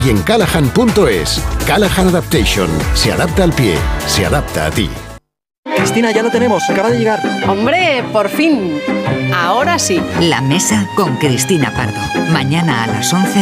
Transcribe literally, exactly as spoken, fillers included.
Y en Callahan punto es. Callahan Adaptation. Se adapta al pie. Se adapta a ti. Cristina, ya lo tenemos. Acaba de llegar. ¡Hombre, por fin! Ahora sí. La mesa con Cristina Pardo. Mañana a las once.